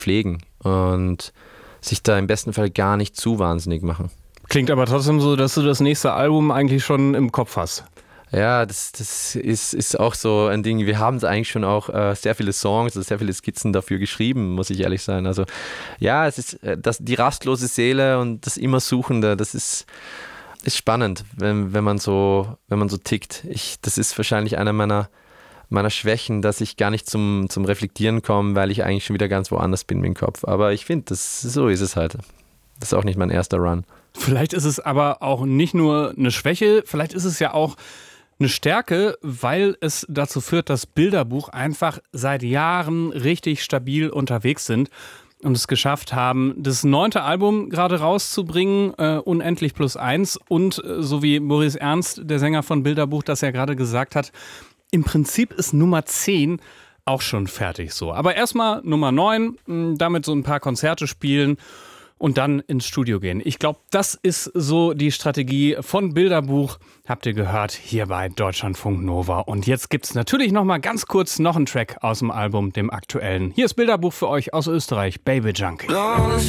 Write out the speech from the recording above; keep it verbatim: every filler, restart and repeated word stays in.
pflegen und sich da im besten Fall gar nicht zu wahnsinnig machen. Klingt aber trotzdem so, dass du das nächste Album eigentlich schon im Kopf hast. Ja, das, das ist, ist auch so ein Ding. Wir haben eigentlich schon auch äh, sehr viele Songs, also sehr viele Skizzen dafür geschrieben, muss ich ehrlich sein. Also ja, es ist äh, das, die rastlose Seele und das Immersuchende, das ist, ist spannend, wenn, wenn man so, wenn man so tickt. Ich, das ist wahrscheinlich einer meiner, meiner Schwächen, dass ich gar nicht zum, zum Reflektieren komme, weil ich eigentlich schon wieder ganz woanders bin mit dem Kopf. Aber ich finde, so ist es halt. Das ist auch nicht mein erster Run. Vielleicht ist es aber auch nicht nur eine Schwäche, vielleicht ist es ja auch eine Stärke, weil es dazu führt, dass Bilderbuch einfach seit Jahren richtig stabil unterwegs sind und es geschafft haben, das neunte Album gerade rauszubringen, äh, Unendlich plus eins. Und äh, so wie Maurice Ernst, der Sänger von Bilderbuch, das ja gerade gesagt hat, im Prinzip ist Nummer zehn auch schon fertig so. Aber erstmal Nummer neun, damit so ein paar Konzerte spielen und dann ins Studio gehen. Ich glaube, das ist so die Strategie von Bilderbuch. Habt ihr gehört, hier bei Deutschlandfunk Nova. Und jetzt gibt's natürlich noch mal ganz kurz noch einen Track aus dem Album, dem aktuellen. Hier ist Bilderbuch für euch aus Österreich, Baby Junkie.